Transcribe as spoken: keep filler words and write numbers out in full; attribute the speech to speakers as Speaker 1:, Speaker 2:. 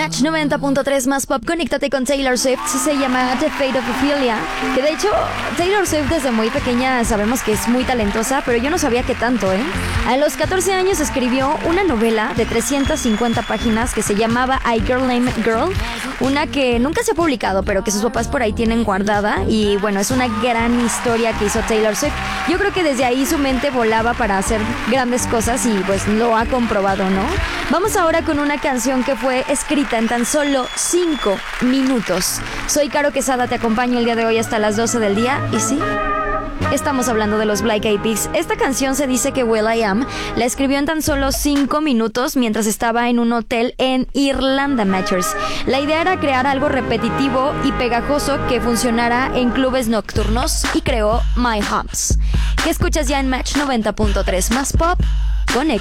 Speaker 1: Match noventa punto tres más pop, conéctate con Taylor Swift. Se llama The Fate of Ophelia. Que de hecho, Taylor Swift desde muy pequeña sabemos que es muy talentosa, pero yo no sabía que tanto, ¿eh? A los catorce años escribió una novela de trescientas cincuenta páginas que se llamaba I Girl Named Girl. Una que nunca se ha publicado, pero que sus papás por ahí tienen guardada. Y bueno, es una gran historia que hizo Taylor Swift. Yo creo que desde ahí su mente volaba para hacer grandes cosas y pues lo ha comprobado, ¿no? Vamos ahora con una canción que fue escrita en tan solo cinco minutos. Soy Caro Quesada, te acompaño el día de hoy hasta las doce del día. Y sí, estamos hablando de los Black Eyed Peas. Esta canción se dice que Will I Am la escribió en tan solo cinco minutos mientras estaba en un hotel en Irlanda, Matchers. La idea era crear algo repetitivo y pegajoso que funcionara en clubes nocturnos y creó My Humps. ¿Qué escuchas ya en Match noventa punto tres más pop? Conecta.